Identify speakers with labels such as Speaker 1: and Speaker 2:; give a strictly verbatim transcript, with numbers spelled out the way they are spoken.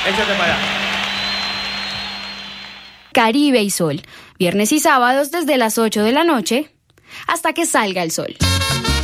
Speaker 1: Échate para allá.
Speaker 2: Caribe y Sol, viernes y sábados desde las ocho de la noche hasta que salga el sol.